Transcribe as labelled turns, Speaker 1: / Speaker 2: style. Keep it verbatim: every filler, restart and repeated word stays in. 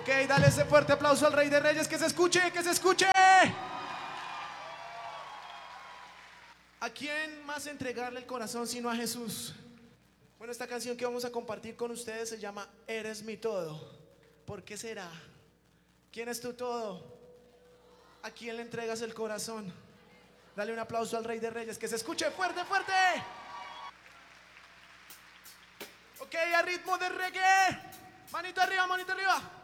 Speaker 1: Ok, dale ese fuerte aplauso al Rey de Reyes, que se escuche, que se escuche. ¿A quién más entregarle el corazón sino a Jesús? Bueno, esta canción que vamos a compartir con ustedes se llama Eres mi todo. ¿Por qué será? ¿Quién es tu todo? ¿A quién le entregas el corazón? Dale un aplauso al Rey de Reyes, que se escuche fuerte, fuerte. Ok, a ritmo de reggae. Manito arriba, manito arriba.